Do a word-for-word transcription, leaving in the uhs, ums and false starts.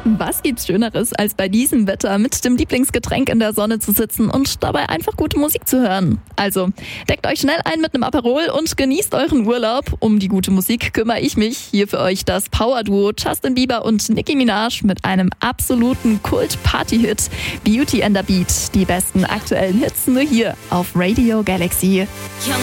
Was gibt's Schöneres, als bei diesem Wetter mit dem Lieblingsgetränk in der Sonne zu sitzen und dabei einfach gute Musik zu hören? Also, deckt euch schnell ein mit einem Aperol und genießt euren Urlaub. Um die gute Musik kümmere ich mich. Hier für euch das Power-Duo Justin Bieber und Nicki Minaj mit einem absoluten Kult-Party-Hit. Beauty and the Beat. Die besten aktuellen Hits nur hier auf Radio Galaxy.